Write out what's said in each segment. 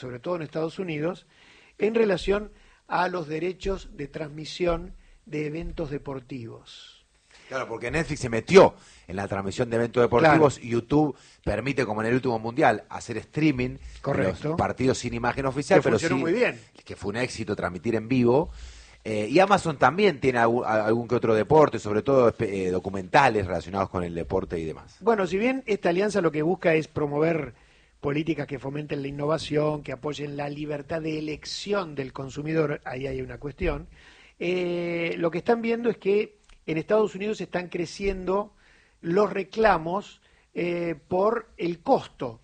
sobre todo en Estados Unidos, en relación a los derechos de transmisión de eventos deportivos. Claro, porque Netflix se metió en la transmisión de eventos deportivos. Claro. YouTube permite, como en el último mundial, hacer streaming. Correcto. De los partidos sin imagen oficial, que funcionó muy bien. Que fue un éxito transmitir en vivo. Y Amazon también tiene algún que otro deporte, sobre todo documentales relacionados con el deporte y demás. Bueno, si bien esta alianza lo que busca es promover políticas que fomenten la innovación, que apoyen la libertad de elección del consumidor, ahí hay una cuestión, lo que están viendo es que en Estados Unidos están creciendo los reclamos por el costo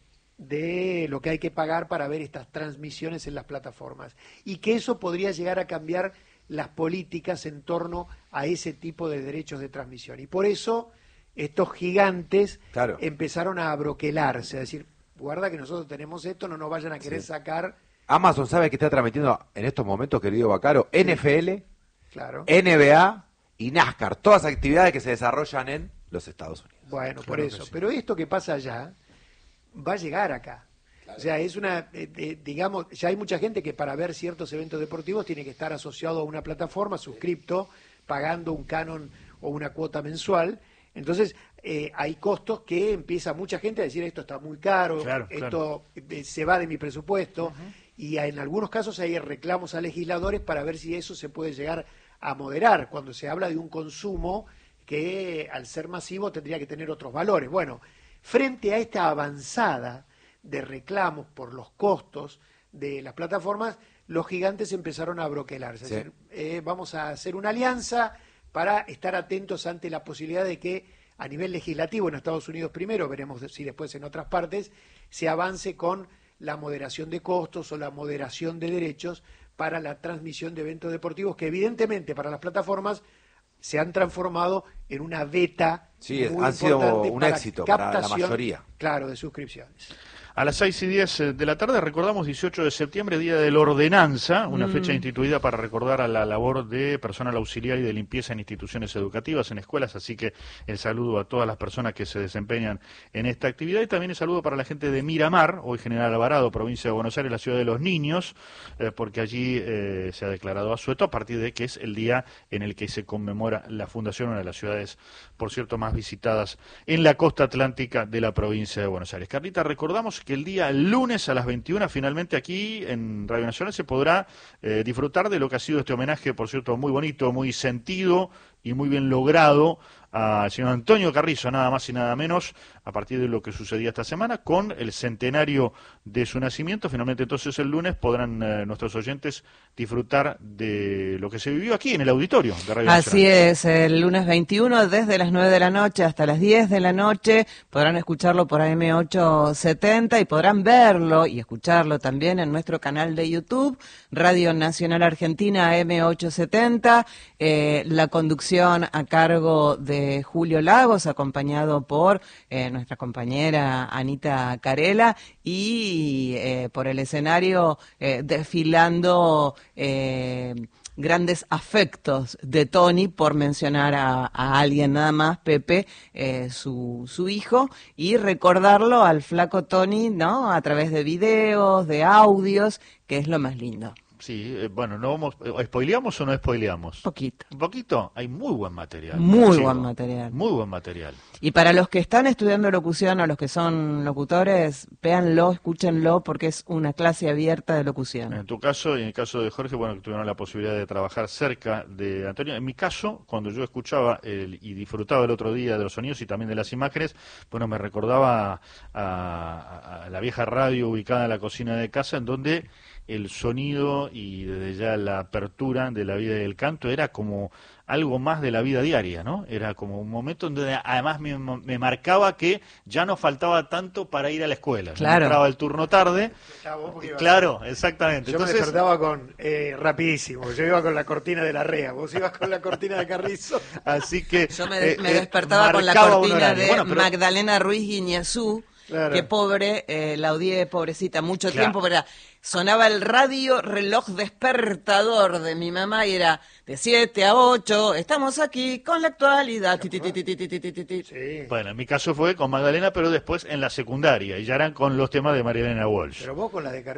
de lo que hay que pagar para ver estas transmisiones en las plataformas, y que eso podría llegar a cambiar las políticas en torno a ese tipo de derechos de transmisión. Y por eso estos gigantes empezaron a abroquelarse, a decir, guarda que nosotros tenemos esto, no nos vayan a querer sacar. Amazon sabe que está transmitiendo en estos momentos, querido Bacaro, NFL, claro, NBA y NASCAR, todas actividades que se desarrollan en los Estados Unidos. Bueno, por eso. Pero esto que pasa allá va a llegar acá. O sea, es una, digamos, ya hay mucha gente que para ver ciertos eventos deportivos tiene que estar asociado a una plataforma, suscripto, pagando un canon o una cuota mensual. Entonces, hay costos que empieza mucha gente a decir, esto está muy caro, esto se va de mi presupuesto, y en algunos casos hay reclamos a legisladores para ver si eso se puede llegar a moderar, cuando se habla de un consumo que al ser masivo tendría que tener otros valores. Bueno, frente a esta avanzada de reclamos por los costos de las plataformas, los gigantes empezaron a broquelarse. Es decir, vamos a hacer una alianza para estar atentos ante la posibilidad de que a nivel legislativo en Estados Unidos primero, veremos si después en otras partes, se avance con la moderación de costos o la moderación de derechos para la transmisión de eventos deportivos que evidentemente para las plataformas se han transformado en una beta muy han sido un para éxito para la mayoría. Claro, de suscripciones. A las 6:10 de la tarde recordamos 18 de septiembre, Día de la Ordenanza, una fecha instituida para recordar a la labor de personal auxiliar y de limpieza en instituciones educativas, en escuelas, así que el saludo a todas las personas que se desempeñan en esta actividad, y también el saludo para la gente de Miramar, hoy General Alvarado, provincia de Buenos Aires, la ciudad de los niños, porque allí se ha declarado asueto a partir de que es el día en el que se conmemora la fundación, una de las ciudades, por cierto, más visitadas en la costa atlántica de la provincia de Buenos Aires. Carlita, recordamos que el día lunes a las 21 finalmente aquí en Radio Nacional se podrá disfrutar de lo que ha sido este homenaje, por cierto, muy bonito, muy sentido y muy bien logrado al señor Antonio Carrizo, nada más y nada menos, a partir de lo que sucedía esta semana, con el centenario de su nacimiento. Finalmente entonces el lunes podrán nuestros oyentes disfrutar de lo que se vivió aquí en el auditorio de Radio Nacional. Así es, el lunes 21 desde las 9 de la noche hasta las 10 de la noche podrán escucharlo por AM870 y podrán verlo y escucharlo también en nuestro canal de YouTube, Radio Nacional Argentina AM870, la conducción a cargo de Julio Lagos, acompañado por nuestra compañera Anita Carela, y por el escenario desfilando grandes afectos de Tony, por mencionar a alguien nada más, Pepe, su hijo, y recordarlo al flaco Tony, ¿no? A través de videos, de audios, que es lo más lindo. Sí, bueno, no vamos, ¿spoileamos o no spoileamos? Poquito. ¿Un poquito? Hay muy buen material. Muy buen material. Muy buen material. Y para los que están estudiando locución, o los que son locutores, véanlo, escúchenlo, porque es una clase abierta de locución. En tu caso y en el caso de Jorge, bueno, que tuvieron la posibilidad de trabajar cerca de Antonio. En mi caso, cuando yo escuchaba y disfrutaba el otro día de los sonidos y también de las imágenes, bueno, me recordaba a la vieja radio ubicada en la cocina de casa, en donde el sonido y desde ya la apertura de la vida y del canto era como algo más de la vida diaria, ¿no? Era como un momento en donde además me marcaba que ya no faltaba tanto para ir a la escuela. Claro. Entraba el turno tarde. Claro, exactamente. Yo entonces, me despertaba con rapidísimo. Yo iba con la cortina de la REA, vos ibas con la cortina de Carrizo. Así que yo me despertaba con la cortina de Magdalena Ruiz Guiñazú. Claro. Que pobre, la odié, pobrecita, mucho tiempo, ¿verdad? Sonaba el radio reloj despertador de mi mamá y era de 7 a 8, estamos aquí con la actualidad. Sí. Bueno, en mi caso fue con Magdalena, pero después en la secundaria, y ya eran con los temas de María Elena Walsh. Pero vos con la de